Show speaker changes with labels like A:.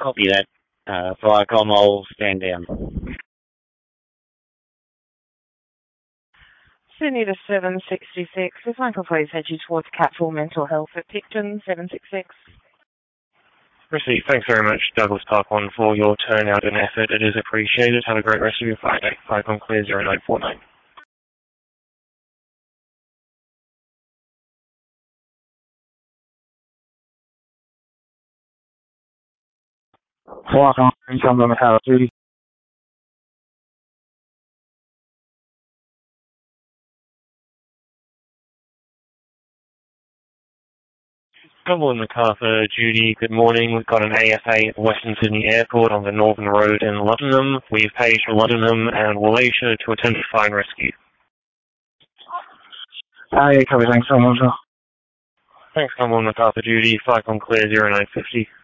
A: Copy that. Viacom, I'll stand down.
B: Sydney to 766. If Michael please head you towards Catfall Mental Health at Picton, 766.
C: Received. Thanks very much, Douglas Park 1, for your turnout and effort. It is appreciated. Have a great rest of your Friday. Viacom clear 0949.
D: Viacom, income on Howard Duty.
C: Double in the car for Judy. Good morning. We've got an AFA at Western Sydney Airport on the Northern Road in Luddenham. We've paged Luddenham and Wallacia to attend to fine rescue.
D: Copy, thanks so much.
C: Thanks, Double in the car for Judy. Viacom clear 0950.